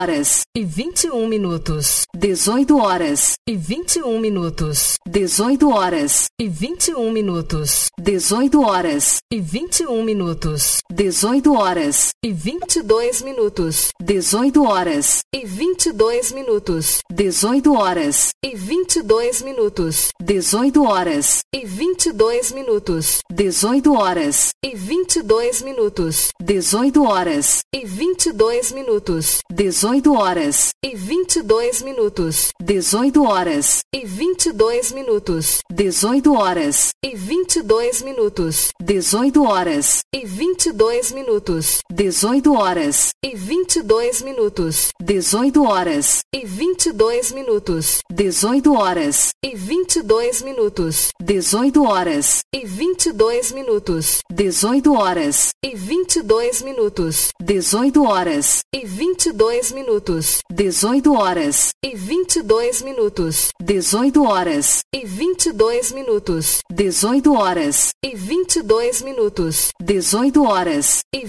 horas e 21 minutos. 18 horas E 21 minutos. 18 horas E 21 minutos. 18 horas E 21 minutos. 18 horas E 22 minutos. 18 horas E 22 minutos. 18 horas E 22 minutos. 18 horas E 22 minutos. 18 horas E 22 minutos. 18 horas E 22 minutos. 18 horas E 22 minutos. 18 horas E 22 minutos. 18 horas E 22 minutos. 18 horas E 22 minutos. 18 horas E 22 minutos. 18 horas E 22 minutos. 18 horas E 22 minutos. 18 horas E 22 minutos. 18 horas E 22 minutos. 18 horas E 22 minutos. 18 horas E 22 minutos. 18 horas E 22 minutos. 18 horas E 22 minutos. 18 horas E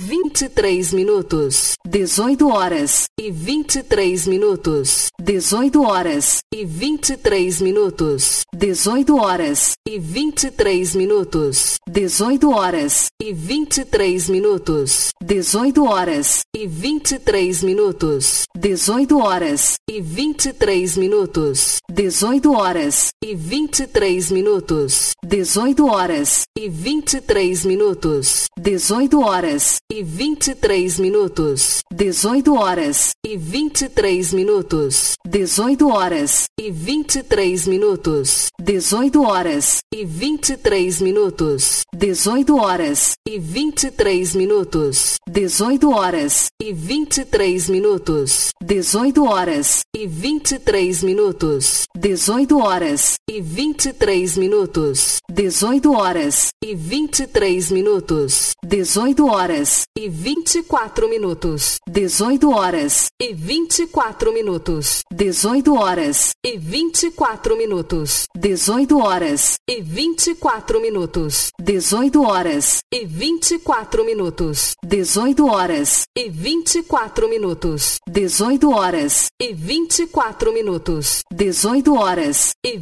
23 minutos. 18 horas E 23 minutos. 18 horas E 23 minutos. 18 horas E 23 minutos. 18 horas E 23 minutos. 18 horas E 23 minutos. 18 horas E 23 minutos. 18 horas E 23 minutos. 18 horas E 23 minutos. 18 horas E 23 minutos. 18 horas E 23 minutos. 18 horas E 23 minutos. 18 horas E 23 minutos. 18 horas E 23 minutos. 18 horas E 23 minutos. 18 horas E 23 minutos. 18 horas E 23 minutos. 18 horas E 23 minutos. 18 horas E 24 minutos. 18 horas E 24 minutos. 18 horas E 24 minutos. 18 horas E 24 minutos. 18 horas E 24 minutos. 18 horas E 24 minutos. 18 horas E 24 minutos. 18 horas E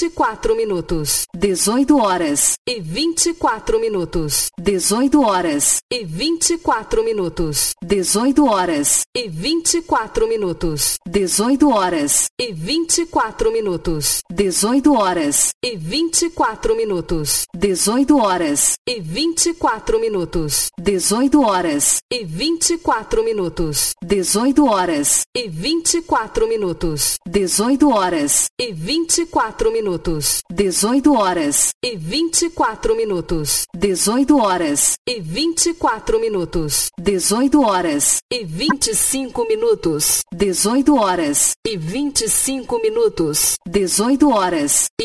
24 minutos. 18 horas E 24 minutos. 18 horas E 24 minutos. 18 horas E 24 minutos. 18 horas E 24 minutos. 18 horas E 24 minutos. 18 horas E 24 minutos. 18 horas E 24 minutos. 18 horas E 24 minutos. 18 horas E 24 minutos. 18 horas E 24 minutos. 18 horas E 24 minutos. 18 horas E 25 minutos. 18 horas E 25 minutos. 18 horas E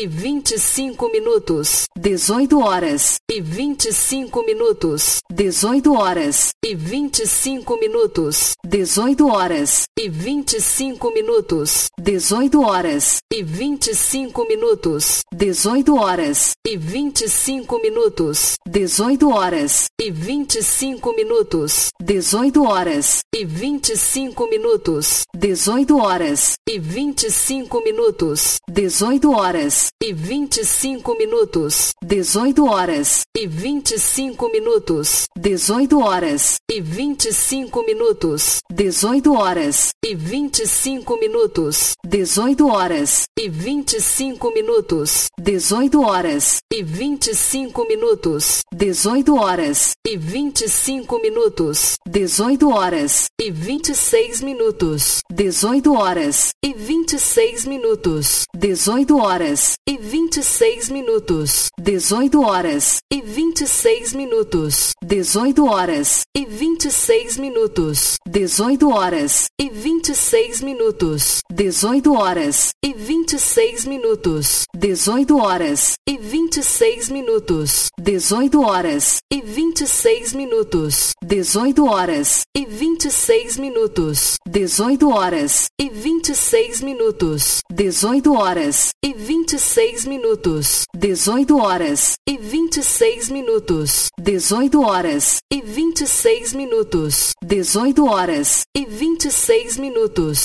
25 minutos. 18 horas E 25 minutos. 18 horas E 25 minutos. 18 horas E 25 minutos. 18 horas E 25 minutos. 18 horas E 25 minutos. 18 horas E 25 minutos. 18 horas E 25 minutos. 18 horas E 25 minutos. 18 horas E 25 minutos. 18 horas E 25 minutos. 18 horas E 25 minutos. 18 horas E 25 minutos. 18 horas E 25 minutos. 18 horas E 25 minutos. 18 horas E 25 minutos. 18 horas E 26 minutos. 18 horas E 26 minutos. 18 horas E 26 minutos. 18 horas E 26 minutos. 18 horas E 26 minutos. 18 horas E 26 minutos. 18 horas E 26 minutos. 18 horas E 26 minutos. 18 horas E 26 minutos. 18 horas E 26 minutos. 18 horas E 26 minutos. 18 horas E 26 minutos. 18 horas E 26 minutos. 18 horas E 26 minutos. 18 horas E 26 minutos.